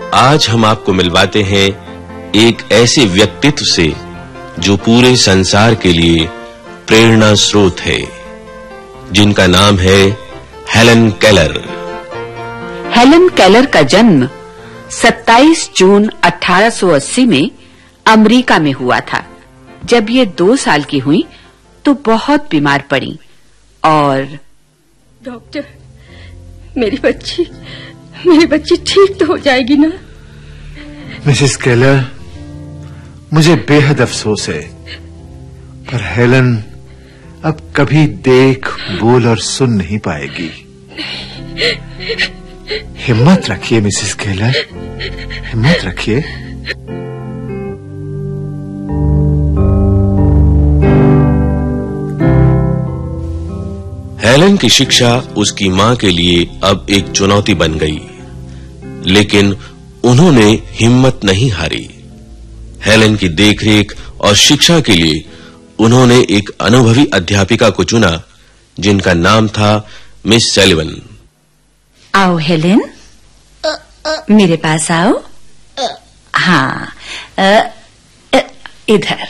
आज हम आपको मिलवाते हैं एक ऐसे व्यक्तित्व से जो पूरे संसार के लिए प्रेरणा स्रोत है, जिनका नाम है हेलन केलर। हेलन केलर का जन्म 27 जून 1880 में अमेरिका में हुआ था। जब ये 2 साल की हुई तो बहुत बीमार पड़ी और डॉक्टर, मेरी बच्ची ठीक तो हो जाएगी ना? मिसेस केलर, मुझे बेहद अफसोस है, पर हेलन अब कभी देख, बोल और सुन नहीं पाएगी। हिम्मत रखिए मिसेस केलर, हिम्मत रखिए। हेलन की शिक्षा उसकी मां के लिए अब एक चुनौती बन गई, लेकिन उन्होंने हिम्मत नहीं हारी। हेलन की देखरेख और शिक्षा के लिए उन्होंने एक अनुभवी अध्यापिका को चुना, जिनका नाम था मिस सैलिवन। आओ हेलन, मेरे पास आओ। हाँ, इधर।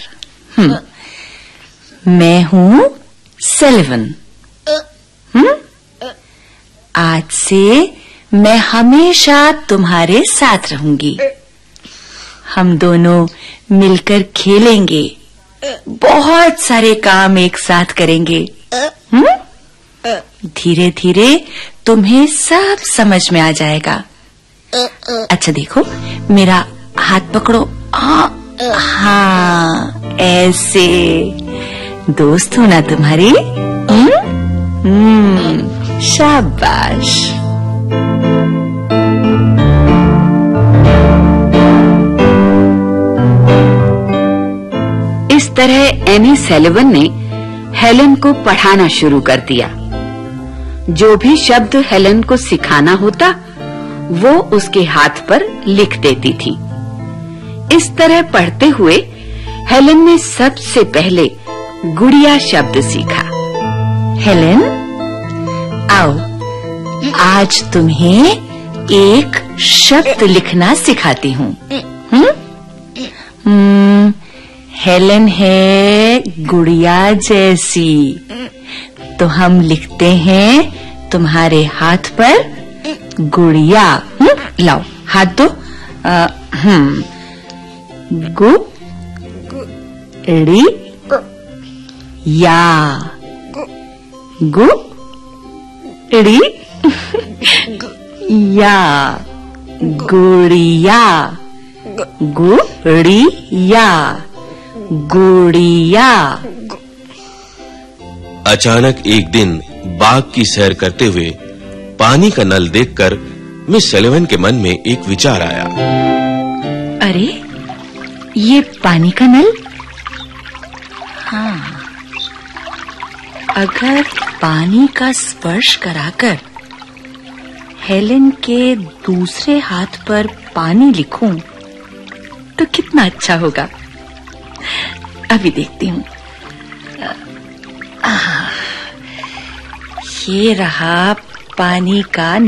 मैं हूँ सैलिवन। आज से मैं हमेशा तुम्हारे साथ रहूंगी। हम दोनों मिलकर खेलेंगे, बहुत सारे काम एक साथ करेंगे। धीरे धीरे तुम्हें सब समझ में आ जाएगा। अच्छा देखो, मेरा हाथ पकड़ो। हाँ, ऐसे। दोस्त हूँ ना तुम्हारी? शाबाश। इस तरह एनी सैलिवन ने हेलन को पढ़ाना शुरू कर दिया। जो भी शब्द हेलन को सिखाना होता, वो उसके हाथ पर लिख देती थी। इस तरह पढ़ते हुए हेलन ने सबसे पहले गुड़िया शब्द सीखा। हेलन, आओ, आज तुम्हें एक शब्द लिखना सिखाती हूँ। हेलन है गुड़िया जैसी, तो हम लिखते हैं तुम्हारे हाथ पर गुड़िया। लाओ हाथ दो। गुड़ी या गुड़ी या गुड़िया, गुड़िया, गुड़िया। अचानक एक दिन बाग की सैर करते हुए पानी का नल देखकर मिस सैलिवन के मन में एक विचार आया। अरे, ये पानी का नल? हाँ, अगर पानी का स्पर्श कराकर हेलन के दूसरे हाथ पर पानी लिखूं तो कितना अच्छा होगा। अभी देखती हूँ। ये रहा पानी का